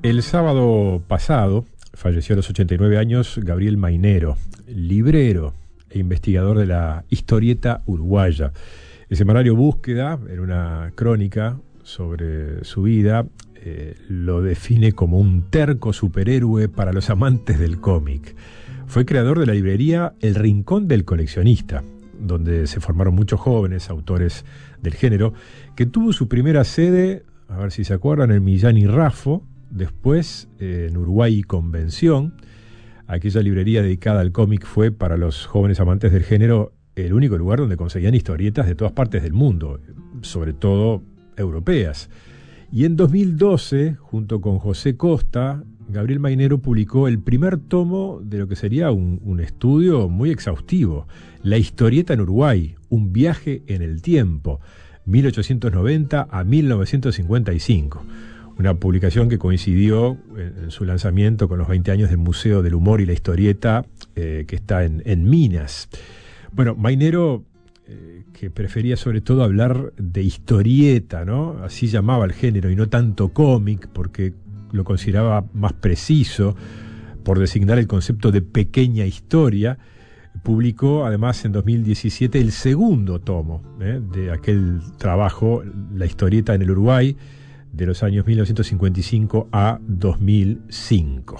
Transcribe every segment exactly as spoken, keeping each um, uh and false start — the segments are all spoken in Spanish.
El sábado pasado falleció a los ochenta y nueve años Gabriel Mainero, librero e investigador de la historieta uruguaya. El semanario Búsqueda, en una crónica sobre su vida, eh, lo define como un terco superhéroe para los amantes del cómic. Fue creador de la librería El Rincón del Coleccionista, donde se formaron muchos jóvenes autores del género, que tuvo su primera sede, a ver si se acuerdan, en Millán y Raffo, después eh, en Uruguay y Convención. Aquella librería dedicada al cómic fue, para los jóvenes amantes del género, el único lugar donde conseguían historietas de todas partes del mundo, sobre todo europeas. Y en dos mil doce, junto con José Costa, Gabriel Mainero publicó el primer tomo de lo que sería un, un estudio muy exhaustivo, La historieta en Uruguay, un viaje en el tiempo, mil ochocientos noventa a mil novecientos cincuenta y cinco. Una publicación que coincidió en, en su lanzamiento con los veinte años del Museo del Humor y la Historieta, eh, que está en, en Minas. Bueno, Mainero, eh, que prefería sobre todo hablar de historieta, ¿no? Así llamaba el género, y no tanto cómic, porque lo consideraba más preciso por designar el concepto de pequeña historia. Publicó además en dos mil diecisiete el segundo tomo ¿eh? de aquel trabajo, La historieta en el Uruguay, de los años mil novecientos cincuenta y cinco a dos mil cinco.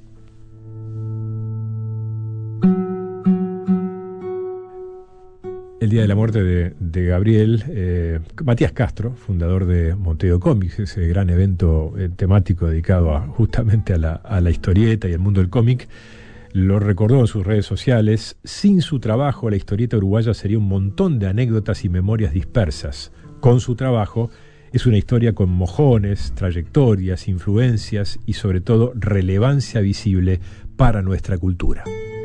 El día de la muerte de, de Gabriel, eh, Matías Castro, fundador de Montevideo Comics, ese gran evento eh, temático dedicado a, justamente a la, a la historieta y al mundo del cómic, lo recordó en sus redes sociales: sin su trabajo, la historieta uruguaya sería un montón de anécdotas y memorias dispersas. Con su trabajo, es una historia con mojones, trayectorias, influencias y sobre todo relevancia visible para nuestra cultura.